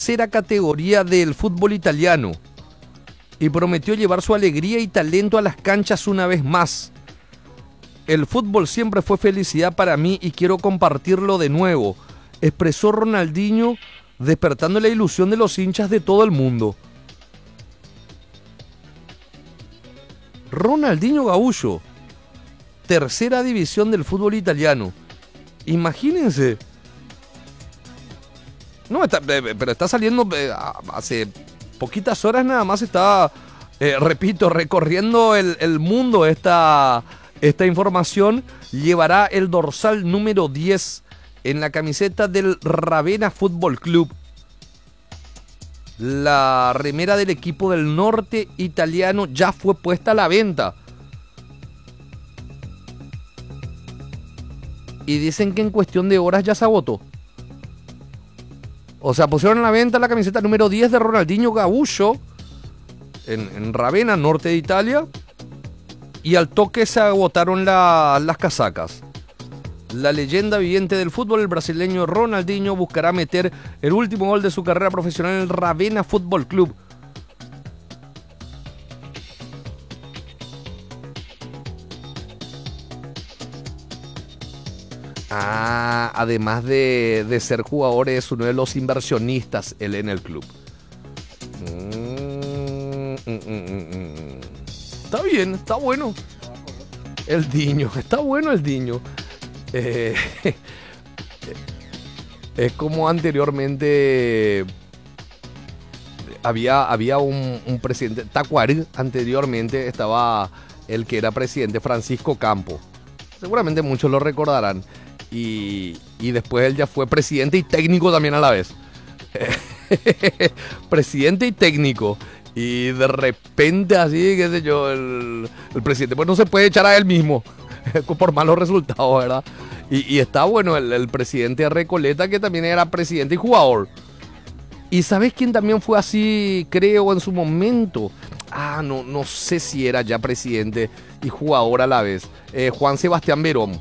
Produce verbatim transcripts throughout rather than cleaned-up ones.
tercera categoría del fútbol italiano y prometió llevar su alegría y talento a las canchas una vez más. El fútbol siempre fue felicidad para mí y quiero compartirlo de nuevo, expresó Ronaldinho, despertando la ilusión de los hinchas de todo el mundo. Ronaldinho Gaúcho, tercera división del fútbol italiano. Imagínense. No, está, pero está saliendo hace poquitas horas nada más, está, eh, repito, recorriendo el, el mundo esta, esta información. Llevará el dorsal número diez en la camiseta del Ravenna Fútbol Club. La remera del equipo del norte italiano ya fue puesta a la venta. Y dicen que en cuestión de horas ya se agotó. O sea, pusieron a la venta la camiseta número diez de Ronaldinho Gaúcho en, en Ravenna, norte de Italia. Y al toque se agotaron la, las casacas. La leyenda viviente del fútbol, el brasileño Ronaldinho, buscará meter el último gol de su carrera profesional en el Ravenna Fútbol Club. Ah, además de, de ser jugador, es uno de los inversionistas él en el club. Mm, mm, mm, mm. Está bien, está bueno. El Diño, está bueno el Diño. Eh, es como anteriormente había, había un, un presidente, Tacuarí, anteriormente estaba el que era presidente, Francisco Campo. Seguramente muchos lo recordarán. Y, y después él ya fue presidente y técnico también a la vez. Presidente y técnico. Y de repente así, qué sé yo, el, el presidente pues no se puede echar a él mismo por malos resultados, ¿verdad? Y, y está bueno el, el presidente de Recoleta, que también era presidente y jugador. ¿Y sabes quién también fue así, creo, en su momento? Ah, no, no sé si era ya presidente y jugador a la vez. Eh, Juan Sebastián Verón.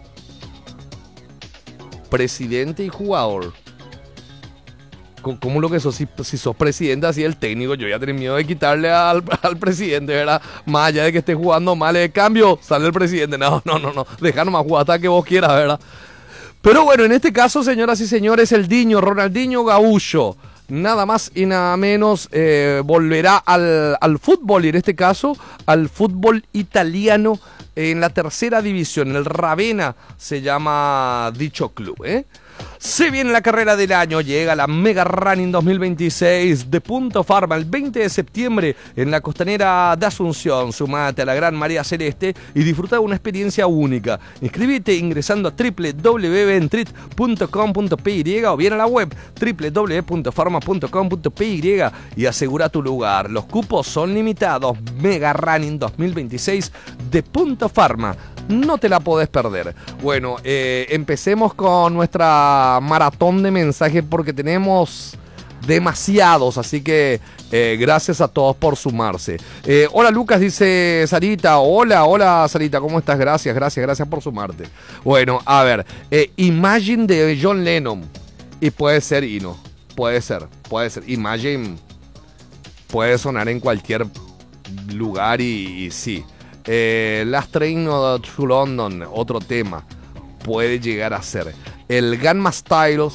Presidente y jugador. ¿Cómo lo que sos? Si, si sos presidente, así el técnico, yo ya tenía miedo de quitarle al, al presidente, ¿verdad? Más allá de que esté jugando mal, de cambio, sale el presidente. No, no, no, no. Deja nomás jugar hasta que vos quieras, ¿verdad? Pero bueno, en este caso, señoras y señores, el Diño, Ronaldinho Gaúcho, nada más y nada menos, eh, volverá al, al fútbol, y en este caso, al fútbol italiano en la tercera división. El Ravenna se llama dicho club, ¿eh? Se viene la carrera del año, llega la Mega Running dos mil veintiséis de Punto Pharma el veinte de septiembre en la costanera de Asunción. Sumate a la gran María Celeste y disfruta de una experiencia única. Inscríbete ingresando a doble u doble u doble u punto ventrit punto com punto p y o bien a la web doble u doble u doble u punto pharma punto com punto p y y asegura tu lugar. Los cupos son limitados. Mega Running dos mil veintiséis de Punto Pharma. No te la podés perder. Bueno, eh, empecemos con nuestra maratón de mensajes porque tenemos demasiados, así que eh, gracias a todos por sumarse. Eh, hola Lucas, dice Sarita. Hola, hola Sarita, ¿cómo estás? Gracias, gracias, gracias por sumarte. Bueno, a ver, eh, Imagine de John Lennon. Y puede ser Hino, puede ser, puede ser. Imagine puede sonar en cualquier lugar y, y sí. Eh, Last Train to London, otro tema, puede llegar a ser. El Gangnam Style,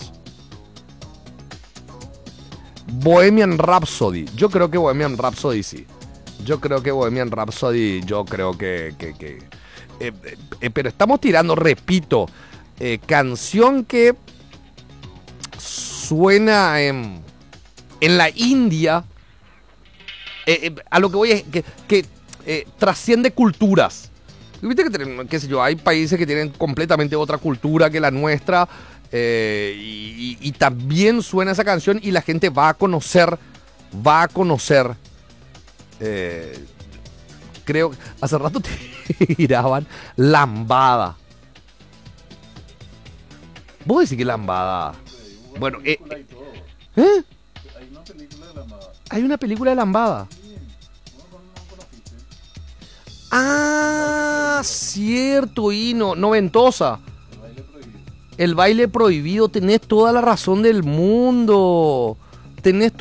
Bohemian Rhapsody. Yo creo que Bohemian Rhapsody sí. Yo creo que Bohemian Rhapsody, yo creo que... que, que eh, eh, pero estamos tirando, repito, eh, canción que suena en, en la India. Eh, eh, a lo que voy es que... que Eh, trasciende culturas. Viste que tienen, qué sé yo, hay países que tienen completamente otra cultura que la nuestra, eh, y, y, y también suena esa canción y la gente va a conocer, va a conocer. Eh, creo, hace rato tiraban Lambada. ¿Vos decís que Lambada? Bueno, eh, ¿eh? Hay una película de Lambada. Hay una película de Lambada. Ah, cierto, Hino, noventosa. El baile prohibido. El baile prohibido, tenés toda la razón del mundo. Tenés